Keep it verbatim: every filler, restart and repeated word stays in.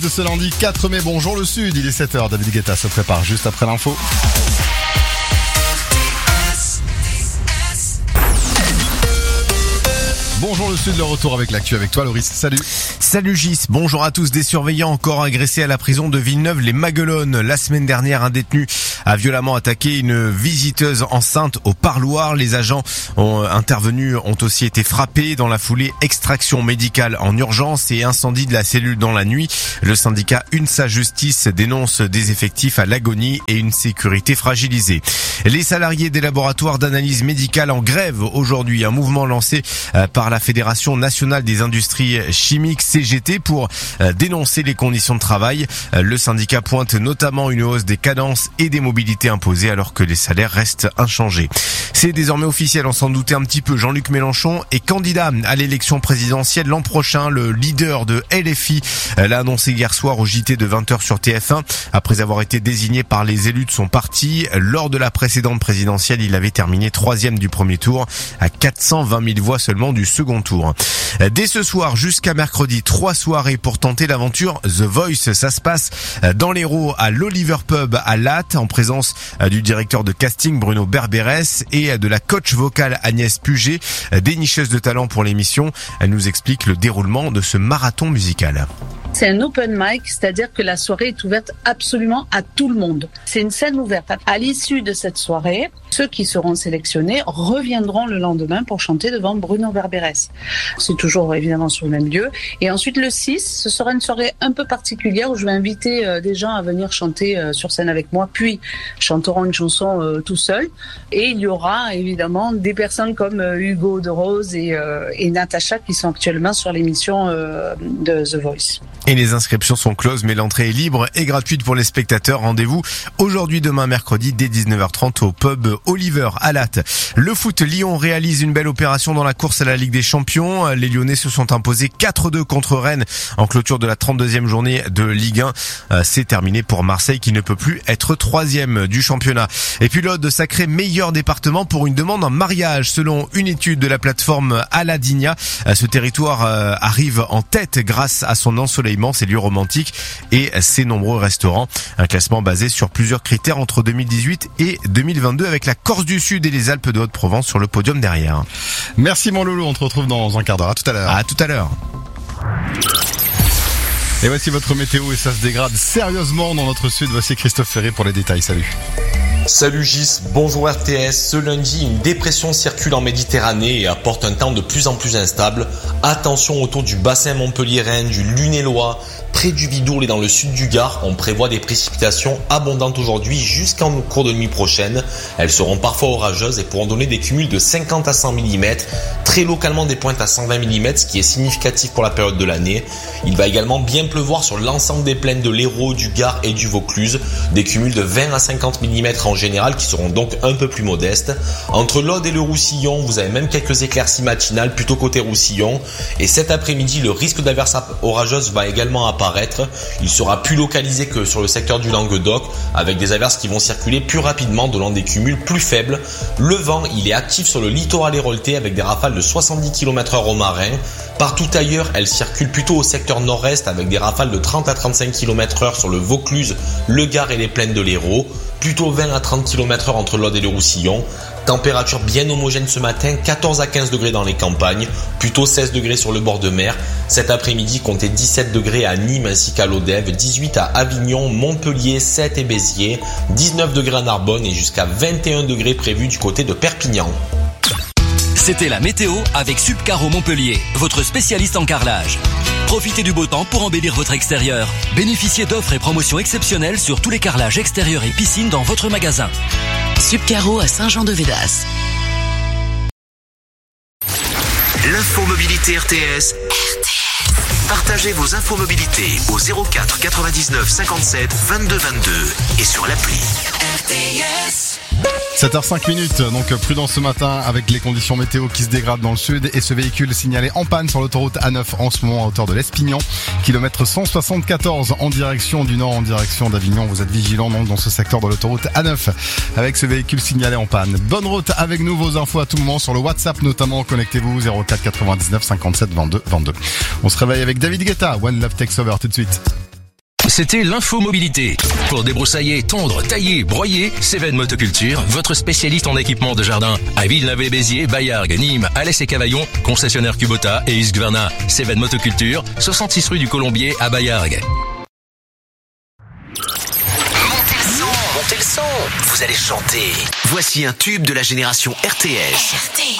De ce lundi quatre mai, bonjour le Sud, il est sept heures, David Guetta se prépare juste après l'info. Bonjour le Sud, le retour avec l'actu avec toi Loris, salut. Salut Gis, bonjour à tous. Des surveillants encore agressés à la prison de Villeneuve-les-Maguelones. La semaine dernière, un détenu a violemment attaqué une visiteuse enceinte au parloir. Les agents ont intervenus ont aussi été frappés. Dans la foulée, extraction médicale en urgence et incendie de la cellule dans la nuit. Le syndicat UNSA Justice dénonce des effectifs à l'agonie et une sécurité fragilisée. Les salariés des laboratoires d'analyse médicale en grève aujourd'hui. Un mouvement lancé par la Fédération nationale des industries chimiques C G T pour dénoncer les conditions de travail. Le syndicat pointe notamment une hausse des cadences et des mobilités imposées alors que les salaires restent inchangés. C'est désormais officiel, on s'en doutait un petit peu. Jean-Luc Mélenchon est candidat à l'élection présidentielle l'an prochain. Le leader de L F I l'a annoncé hier soir au J T de vingt heures sur T F un. Après avoir été désigné par les élus de son parti, lors de la précédente présidentielle, il avait terminé troisième du premier tour à quatre cent vingt mille voix seulement du second tour. Dès ce soir jusqu'à mercredi, trois soirées pour tenter l'aventure The Voice. Ça se passe dans l'Hérault à l'Oliver Pub à Latte en présence du directeur de casting Bruno Berberès et de la coach vocale Agnès Puget, dénicheuse de talent pour l'émission. Elle nous explique le déroulement de ce marathon musical. C'est un open mic, c'est-à-dire que la soirée est ouverte absolument à tout le monde. C'est une scène ouverte. À l'issue de cette soirée, ceux qui seront sélectionnés reviendront le lendemain pour chanter devant Bruno Berberès. C'est toujours évidemment sur le même lieu. Et ensuite le six, ce sera une soirée un peu particulière où je vais inviter des gens à venir chanter sur scène avec moi, puis chanteront une chanson tout seul. Et il y aura évidemment des personnes comme Hugo de Rose et, et Natacha qui sont actuellement sur l'émission de The Voice. Et les inscriptions sont closes, mais l'entrée est libre et gratuite pour les spectateurs. Rendez-vous aujourd'hui, demain, mercredi, dès dix-neuf heures trente au pub Oliver à Latte. Le foot, Lyon réalise une belle opération dans la course à la Ligue des Champions. Les Lyonnais se sont imposés quatre deux contre Rennes en clôture de la trente-deuxième journée de Ligue un. C'est terminé pour Marseille qui ne peut plus être troisième du championnat. Et puis l'Aude sacré meilleur département pour une demande en mariage. Selon une étude de la plateforme Aladinia, ce territoire arrive en tête grâce à son ensoleillement, ses lieux romantiques et ses nombreux restaurants. Un classement basé sur plusieurs critères entre deux mille dix-huit et deux mille vingt-deux avec la Corse du Sud et les Alpes de Haute-Provence sur le podium derrière. Merci mon loulou, on te retrouve dans un quart d'heure. À tout à l'heure. À tout à l'heure. Et voici votre météo et ça se dégrade sérieusement dans notre sud. Voici Christophe Ferré pour les détails. Salut. Salut Gis, bonjour R T S. Ce lundi, une dépression circule en Méditerranée et apporte un temps de plus en plus instable. Attention autour du bassin montpelliérain, du Lunélois, près du Vidourle et dans le sud du Gard. On prévoit des précipitations abondantes aujourd'hui jusqu'en cours de nuit prochaine. Elles seront parfois orageuses et pourront donner des cumuls de cinquante à cent millimètres. Très localement des pointes à cent vingt millimètres, ce qui est significatif pour la période de l'année. Il va également bien pleuvoir sur l'ensemble des plaines de l'Hérault, du Gard et du Vaucluse. Des cumuls de vingt à cinquante millimètres en général qui seront donc un peu plus modestes. Entre l'Aude et le Roussillon, vous avez même quelques éclaircies matinales plutôt côté Roussillon. Et cet après-midi, le risque d'averse orageuse va également apparaître. Il sera plus localisé que sur le secteur du Languedoc, avec des averses qui vont circuler plus rapidement de long des cumuls plus faibles. Le vent, il est actif sur le littoral héroltais avec des rafales de soixante-dix kilomètres heure au marin. Partout ailleurs, elle circule plutôt au secteur nord-est avec des rafales de trente à trente-cinq kilomètres heure sur le Vaucluse, le Gard et les plaines de l'Hérault. Plutôt vingt à trente kilomètres heure entre l'Aude et le Roussillon. Température bien homogène ce matin, quatorze à quinze degrés dans les campagnes, plutôt seize degrés sur le bord de mer. Cet après-midi, comptez dix-sept degrés à Nîmes ainsi qu'à Lodève, dix-huit à Avignon, Montpellier, Sète et Béziers, dix-neuf degrés à Narbonne et jusqu'à vingt et un degrés prévus du côté de Perpignan. C'était la météo avec Subcaro Montpellier, votre spécialiste en carrelage. Profitez du beau temps pour embellir votre extérieur. Bénéficiez d'offres et promotions exceptionnelles sur tous les carrelages extérieurs et piscines dans votre magasin. Subcaro à Saint-Jean-de-Védas. L'info mobilité R T S. R T S. Partagez vos infos mobilité au zéro quatre quatre-vingt-dix-neuf cinquante-sept vingt-deux vingt-deux et sur l'appli. R T S. sept heures cinq minutes, donc prudence ce matin avec les conditions météo qui se dégradent dans le sud et ce véhicule signalé en panne sur l'autoroute A neuf en ce moment à hauteur de l'Espignan, kilomètre cent soixante-quatorze en direction du nord, en direction d'Avignon. Vous êtes vigilants donc dans ce secteur de l'autoroute A neuf avec ce véhicule signalé en panne. Bonne route avec nous, vos infos à tout moment sur le WhatsApp notamment, connectez-vous zéro quatre quatre-vingt-dix-neuf cinquante-sept vingt-deux vingt-deux. On se réveille avec David Guetta, One Love Takes Over tout de suite. C'était l'infomobilité. Pour débroussailler, tondre, tailler, broyer, Cévennes Motoculture, votre spécialiste en équipement de jardin. À Villeneuve-les-Béziers, Bayargues, Nîmes, Alès et Cavaillon, concessionnaire Kubota et Husqvarna. Cévennes Motoculture, soixante-six rue du Colombier à Bayargues. Montez le son, montez le son. Vous allez chanter. Voici un tube de la génération R T S. R T S.